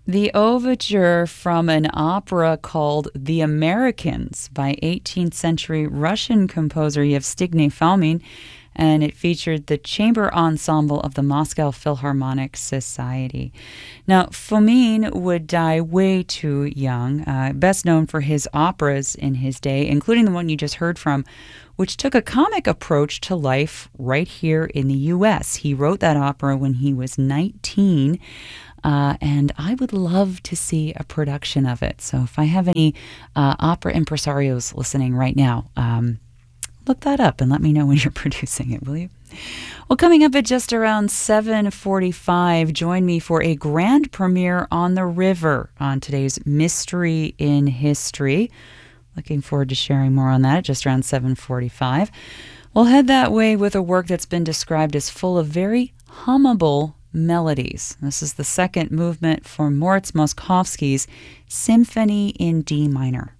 The overture from an opera called The Americans by 18th century Russian composer Yevgeny Fomin, and it featured the chamber ensemble of the Moscow Philharmonic Society. Now, Fomin would die way too young, best known for his operas in his day, including the one you just heard from, which took a comic approach to life right here in the U.S. He wrote that opera when he was 19. And I would love to see a production of it. So if I have any opera impresarios listening right now, look that up and let me know when you're producing it, will you? Well, coming up at just around 7:45, join me for a grand premiere on the river on today's Mystery in History. Looking forward to sharing more on that at just around 7:45. We'll head that way with a work that's been described as full of very hummable melodies. This is the second movement for Moritz Moszkowski's Symphony in D minor.